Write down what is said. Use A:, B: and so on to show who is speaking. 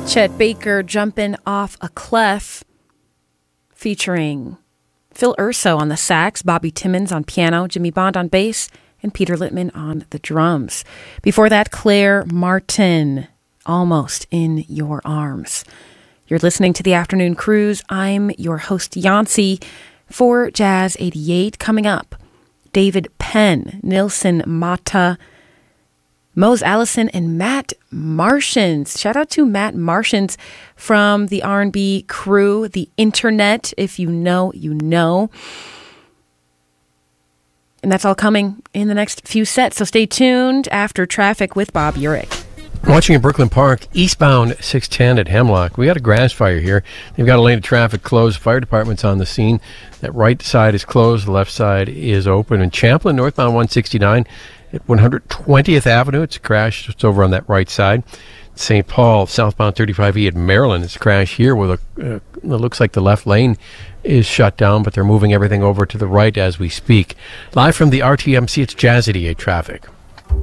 A: Chet Baker, Jumpin' Off a Clef, featuring Phil Urso on the sax, Bobby Timmons on piano, Jimmy Bond on bass, and Peter Littman on the drums. Before that, Claire Martin, Almost in Your Arms. You're listening to The Afternoon Cruise. I'm your host, Yancy, for Jazz 88. Coming up, David Penn, Nilsson Mata, Mose Allison, and Matt Martians. Shout out to Matt Martians from the R&B crew, the internet. If you know, you know. And that's all coming in the next few sets. So stay tuned after Traffic with Bob Urich.
B: Watching in Brooklyn Park, eastbound 610 at Hemlock. We got a grass fire here. They've got a lane of traffic closed. Fire department's on the scene. That right side is closed. The left side is open. In Champlin, northbound 169 at 120th Avenue. It's a crash. It's over on that right side. St. Paul, southbound 35E at Maryland. It's a crash here with it looks like the left lane is shut down, but they're moving everything over to the right as we speak. Live from the RTMC, it's Jazz 88 traffic.